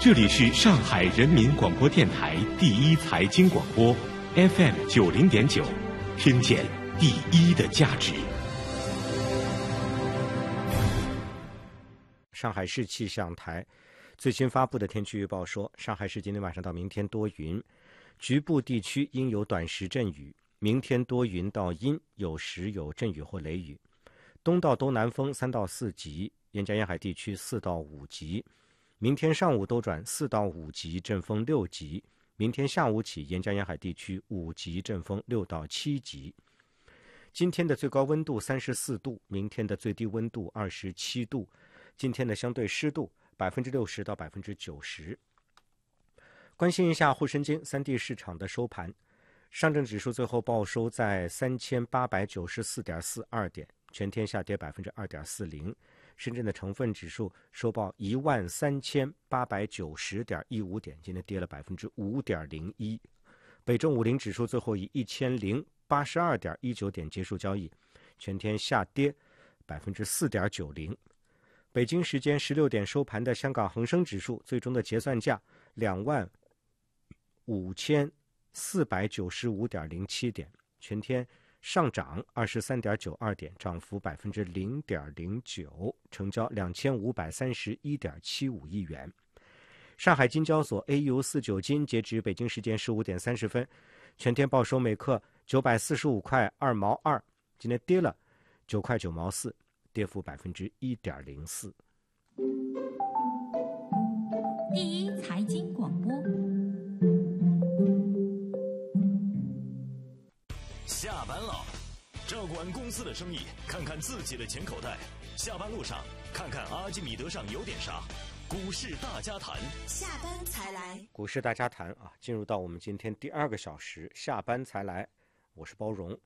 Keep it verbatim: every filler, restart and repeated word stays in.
这里是上海人民广播电台第一财经广播 F M 九零点九，听见第一的价值。 上海市气象台最新发布的天气预报说，上海市今天晚上到明天多云，局部地区应有短时阵雨，明天多云到阴，有时有阵雨或雷雨，东到东南风三到四级，沿江沿海地区四到五级。明天上午兜转四到五级，阵风六级。明天下午起，沿江沿海地区五级，阵风六到七级。今天的最高温度三十四度，明天的最低温度二十七度。今天的相对湿度百分之六十到百分之九十。关心一下沪深经三地市场的收盘，上证指数最后报收在三千八百九十四点四二点，全天下跌百分之二点四零。深圳的成分指数收报一万三千八百九十点一五点，今天跌了百分之五点零一。北证五零指数最后以一千零八十二点一九点结束交易，全天下跌百分之四点九零。北京时间十六点收盘的香港恒生指数最终的结算价两万五千四百九十五点零七点，全天上涨二十三点九二点，涨幅百分之零点零九，成交两千五百三十一点七五亿元。上海金交所 A 五四九金截止北京时间十五点三十分，全天报收每克九百四十五块二毛二，今天跌了九块九毛四，跌幅百分之一点零四。 第一财经广播。 下班了，照顾完公司的生意，看看自己的钱口袋。下班路上，看看阿基米德上有点啥。股市大家谈， 下班才来。 股市大家谈啊，进入到我们今天第二个小时，下班才来。我是包荣。